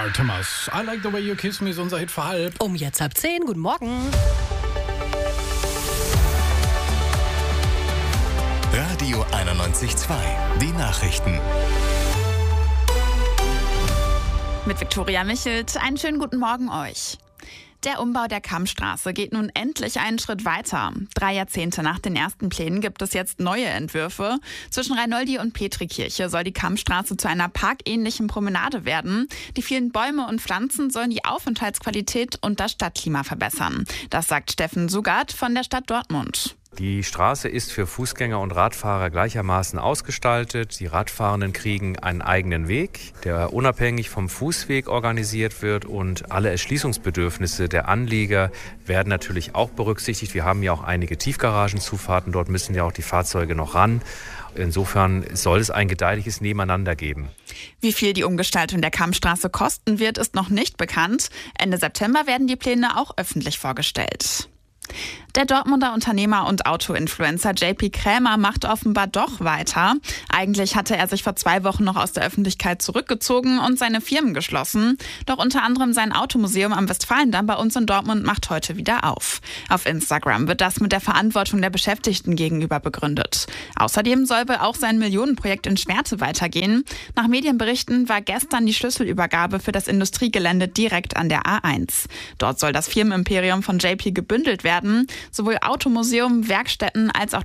Thomas. I Like the Way You Kiss Me ist unser Hit für halb. Jetzt 9:30. Guten Morgen. Radio 91.2. Die Nachrichten. Mit Viktoria Michelt. Einen schönen guten Morgen euch. Der Umbau der Kammstraße geht nun endlich einen Schritt weiter. 3 Jahrzehnte nach den ersten Plänen gibt es jetzt neue Entwürfe. Zwischen Reinoldi und Petrikirche soll die Kammstraße zu einer parkähnlichen Promenade werden. Die vielen Bäume und Pflanzen sollen die Aufenthaltsqualität und das Stadtklima verbessern. Das sagt Steffen Sugat von der Stadt Dortmund. Die Straße ist für Fußgänger und Radfahrer gleichermaßen ausgestaltet. Die Radfahrenden kriegen einen eigenen Weg, der unabhängig vom Fußweg organisiert wird, und alle Erschließungsbedürfnisse der Anlieger werden natürlich auch berücksichtigt. Wir haben ja auch einige Tiefgaragenzufahrten, dort müssen ja auch die Fahrzeuge noch ran. Insofern soll es ein gedeihliches Nebeneinander geben. Wie viel die Umgestaltung der Kammstraße kosten wird, ist noch nicht bekannt. Ende September werden die Pläne auch öffentlich vorgestellt. Der Dortmunder Unternehmer und Auto-Influencer JP Krämer macht offenbar doch weiter. Eigentlich hatte er sich vor 2 Wochen noch aus der Öffentlichkeit zurückgezogen und seine Firmen geschlossen. Doch unter anderem sein Automuseum am Westfalendamm bei uns in Dortmund macht heute wieder auf. Auf Instagram wird das mit der Verantwortung der Beschäftigten gegenüber begründet. Außerdem soll wohl auch sein Millionenprojekt in Schwerte weitergehen. Nach Medienberichten war gestern die Schlüsselübergabe für das Industriegelände direkt an der A1. Dort soll das Firmenimperium von JP gebündelt werden. Sowohl Automuseum, Werkstätten als auch